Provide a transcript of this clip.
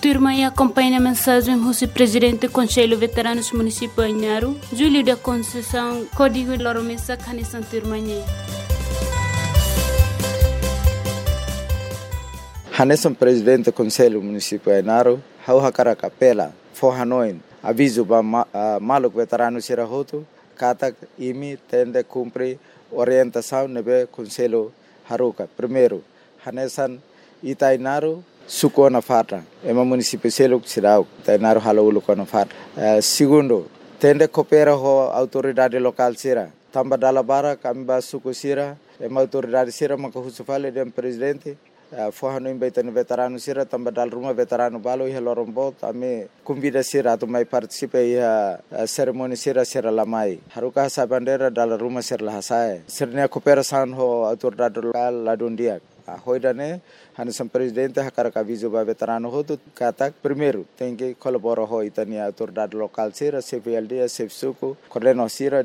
turma e acompanha a mensagem do presidente do Conselho Veteranos Municipal Inaru, Júlio da Conceição, Código Loromesa, Canisan Turmanha. Hanesan presidente do Conselho Municipal Inaru, hau hakara kapela, forhanoin, aviso ba maluk veterano sirahoto, katak imi tende cumpre orientação nebe Conselho Haruka. Primeiro, Hanesan Itainaru Sukona Fata, ema município Seluk Sirau, Itainaru Halaulu Kona Fata. Segundo, tende coopera ho autoridade local sira. Tamba dalabara kamba suku sira, ema autoridade sira makahusufale dem presidente. Forrano embaitando veterano sira tamba dal rumah veterano balo ia lorombo tame convida sira tu mai participa ia cerimônia sira lamai haruka sa bandera dal rumah sira lahasai sirnya cooperação ho autoridade local ladundia hoidane Hanesan presidente hakara aviso ba veterano ho tu katak primeiro tem que colaborar ho itania autoridade local sira CVLD CFSUCO coordeno sira